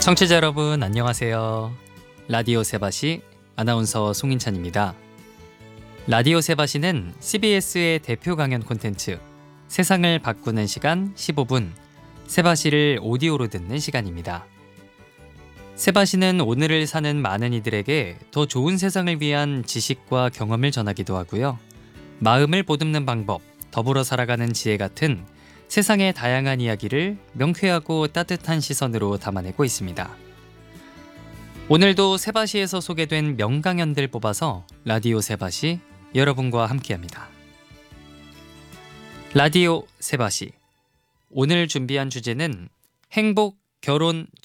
청취자 여러분 안녕하세요. 라디오 세바시 아나운서 송인찬입니다. 라디오 세바시는 CBS의 대표 강연 콘텐츠 세상을 바꾸는 시간 15분 세바시를 오디오로 듣는 시간입니다. 세바시는 오늘을 사는 많은 이들에게 더 좋은 세상을 위한 지식과 경험을 전하기도 하고요. 마음을 보듬는 방법, 더불어 살아가는 지혜 같은 세상의 다양한 이야기를 명쾌하고 따뜻한 시선으로 담아내고 있습니다. 오늘도 세바시에서 소개된 명강연들 뽑아서 라디오 세바시 여러분과 함께합니다. 라디오 세바시 오늘 준비한 주제는 행복, 결혼,